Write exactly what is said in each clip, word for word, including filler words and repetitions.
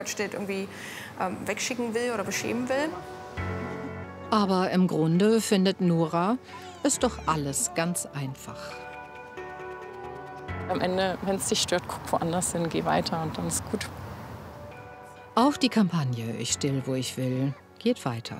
steht, irgendwie ähm, wegschicken will oder beschämen will. Aber im Grunde findet Nora, ist doch alles ganz einfach. Am Ende, wenn es dich stört, guck woanders hin, geh weiter und dann ist gut. Auch die Kampagne Ich still, wo ich will, geht weiter.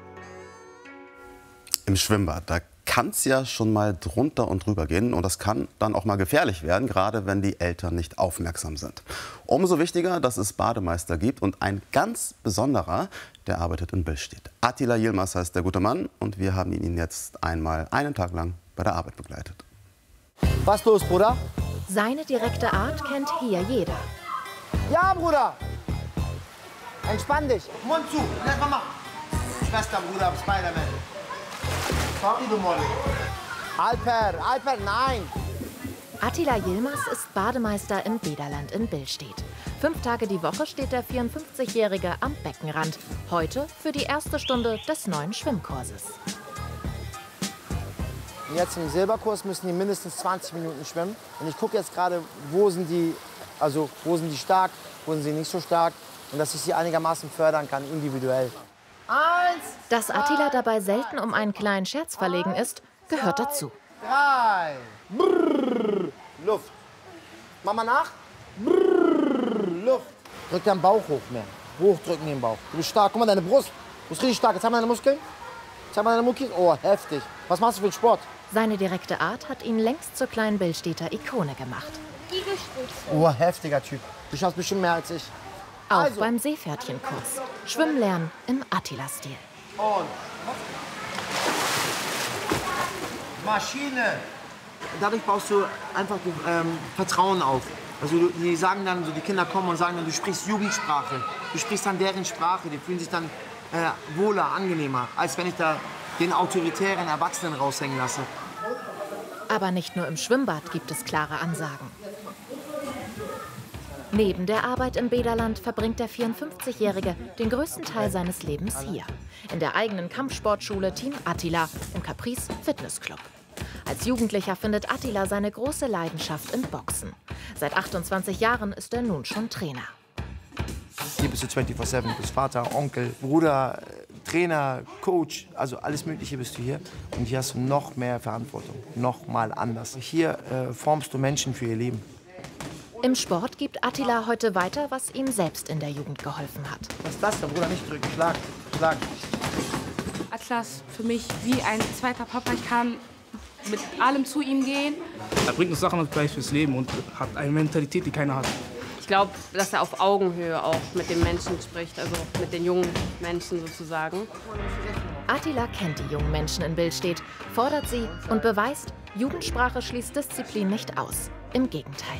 Im Schwimmbad, da kann es ja schon mal drunter und drüber gehen. Und das kann dann auch mal gefährlich werden, gerade wenn die Eltern nicht aufmerksam sind. Umso wichtiger, dass es Bademeister gibt. Und ein ganz besonderer, der arbeitet in Billstedt. Attila Yilmaz heißt der gute Mann. Und wir haben ihn jetzt einmal einen Tag lang bei der Arbeit begleitet. Was los, Bruder? Seine direkte Art kennt hier jeder. Ja, Bruder! Entspann dich. Mund zu. Lass mal machen. Schwester, Bruder, Spider-Man. Sorry, du Molly. Alper, Alper, nein. Attila Yilmaz ist Bademeister im Bäderland in Billstedt. Fünf Tage die Woche steht der vierundfünfzigjährige am Beckenrand. Heute für die erste Stunde des neuen Schwimmkurses. Jetzt im Silberkurs müssen die mindestens zwanzig Minuten schwimmen. Und ich gucke jetzt gerade, wo sind die, also wo sind die stark, wo sind sie nicht so stark. Und dass ich sie einigermaßen fördern kann, individuell. Eins, Dass Attila dabei selten um einen kleinen Scherz verlegen ist, gehört dazu. drei. Brrr, Luft. Mach mal nach. Brrr, Luft. Drück deinen Bauch hoch mehr. Hochdrücken den Bauch. Du bist stark. Guck mal, deine Brust. Du bist richtig stark. Jetzt haben wir deine Muskeln. Zeig mal deine Muckis. Oh, heftig. Was machst du für einen Sport? Seine direkte Art hat ihn längst zur kleinen Billstädter Ikone gemacht. Oh, heftiger Typ. Du schaffst bestimmt mehr als ich. Auch Also. beim Seepferdchenkurs. Schwimmen lernen im Attila-Stil. Und Maschine. Dadurch baust du einfach ähm, Vertrauen auf. Also du, die sagen dann, so die Kinder kommen und sagen dann, du sprichst Jugendsprache. Du sprichst dann deren Sprache. Die fühlen sich dann äh, wohler, angenehmer, als wenn ich da den autoritären Erwachsenen raushängen lasse. Aber nicht nur im Schwimmbad gibt es klare Ansagen. Neben der Arbeit im Bäderland verbringt der vierundfünfzigjährige den größten Teil seines Lebens hier. In der eigenen Kampfsportschule Team Attila im Caprice Fitnessclub. Als Jugendlicher findet Attila seine große Leidenschaft im Boxen. Seit achtundzwanzig Jahren ist er nun schon Trainer. Hier bist du vierundzwanzig sieben, du bist Vater, Onkel, Bruder, Trainer, Coach, also alles Mögliche bist du hier. Und hier hast du noch mehr Verantwortung, noch mal anders. Hier äh, formst du Menschen für ihr Leben. Im Sport gibt Attila heute weiter, was ihm selbst in der Jugend geholfen hat. Was ist das, der Bruder? Nicht drücken, schlagen, schlagen. Attila ist für mich wie ein zweiter Papa. Ich kann mit allem zu ihm gehen. Er bringt uns Sachen gleich fürs Leben und hat eine Mentalität, die keiner hat. Ich glaube, dass er auf Augenhöhe auch mit den Menschen spricht, also mit den jungen Menschen sozusagen. Attila kennt die jungen Menschen in Billstedt, fordert sie und beweist, Jugendsprache schließt Disziplin nicht aus. Im Gegenteil.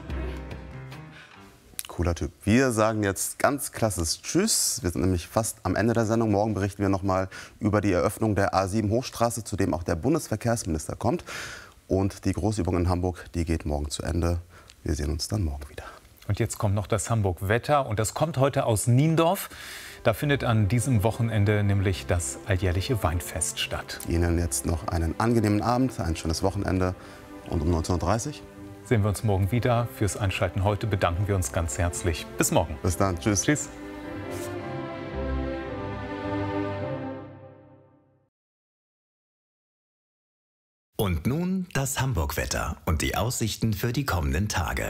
Cooler Typ. Wir sagen jetzt ganz klasses Tschüss. Wir sind nämlich fast am Ende der Sendung. Morgen berichten wir noch mal über die Eröffnung der A sieben Hochstraße, zu dem auch der Bundesverkehrsminister kommt. Und die Großübung in Hamburg, die geht morgen zu Ende. Wir sehen uns dann morgen wieder. Und jetzt kommt noch das Hamburg-Wetter. Und das kommt heute aus Niendorf. Da findet an diesem Wochenende nämlich das alljährliche Weinfest statt. Ihnen jetzt noch einen angenehmen Abend, ein schönes Wochenende. Und um neunzehn Uhr dreißig sehen wir uns morgen wieder. Fürs Einschalten heute bedanken wir uns ganz herzlich. Bis morgen. Bis dann. Tschüss. Tschüss. Und nun das Hamburg-Wetter und die Aussichten für die kommenden Tage.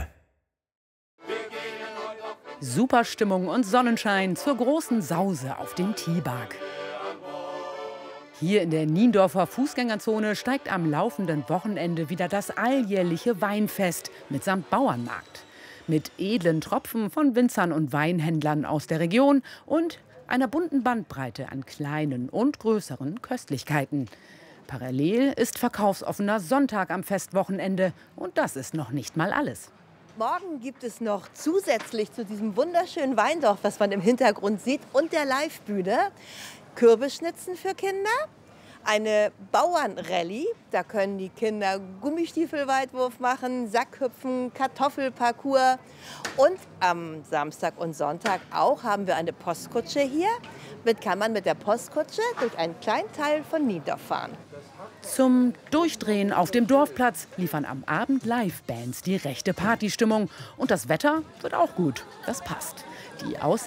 Super Stimmung und Sonnenschein zur großen Sause auf dem Tieberg. Hier in der Niendorfer Fußgängerzone steigt am laufenden Wochenende wieder das alljährliche Weinfest mitsamt Bauernmarkt. Mit edlen Tropfen von Winzern und Weinhändlern aus der Region und einer bunten Bandbreite an kleinen und größeren Köstlichkeiten. Parallel ist verkaufsoffener Sonntag am Festwochenende und das ist noch nicht mal alles. Morgen gibt es noch zusätzlich zu diesem wunderschönen Weindorf, was man im Hintergrund sieht, und der Livebühne, Kürbisschnitzen für Kinder, eine Bauernrallye, da können die Kinder Gummistiefelweitwurf machen, Sackhüpfen, Kartoffelparcours. Und am Samstag und Sonntag auch haben wir eine Postkutsche hier. Mit kann man mit der Postkutsche durch einen kleinen Teil von Niendorf fahren. Zum Durchdrehen auf dem Dorfplatz liefern am Abend Live-Bands die rechte Partystimmung. Und das Wetter wird auch gut. Das passt. Die Aussicht